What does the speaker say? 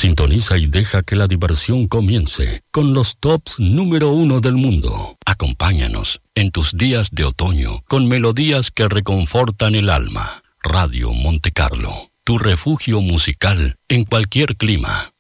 Sintoniza y deja que la diversión comience con los tops número 1 del mundo. Acompáñanos en tus días de otoño con melodías que reconfortan el alma. Radio Monte Carlo, tu refugio musical en cualquier clima.